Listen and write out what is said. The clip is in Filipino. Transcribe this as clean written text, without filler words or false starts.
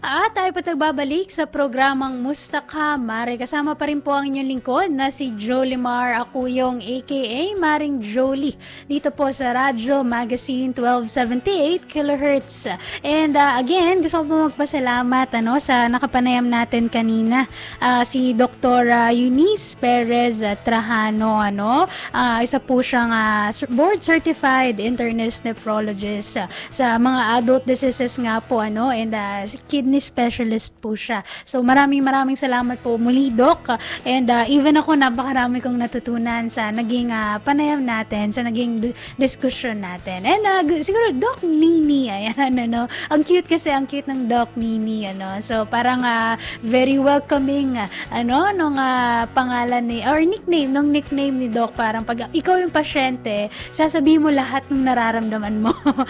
Tayo pa nagbabalik sa programang Musta Ka, Mare. Kasama pa rin po ang inyong lingkod na si Jolimar Akuyong aka Maring Jolie dito po sa Radyo Magazine 1278 kHz. And again, gusto ko po magpasalamat sa nakapanayam natin kanina, si Dr. Eunice Perez Trajano. Isa po siyang board certified internist nephrologist sa mga adult diseases nga po and kidney specialist po siya. So maraming salamat po muli, Doc. And even ako, napakarami kong natutunan sa naging panayam natin, sa naging discussion natin. And siguro Doc Nini, ayan, ang cute kasi, ang cute ng Doc Nini, So parang very welcoming, nung pangalan or nickname ni Doc, parang pag ikaw yung pasyente, sasabihin mo lahat ng nararamdaman mo.